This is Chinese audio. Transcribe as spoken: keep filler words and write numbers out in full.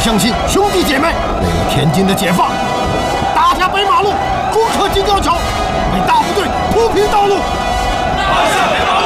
相信兄弟姐妹为了天津的解放，打下北马路，攻克金雕桥，为大部队铺平道路。 拿下北马路。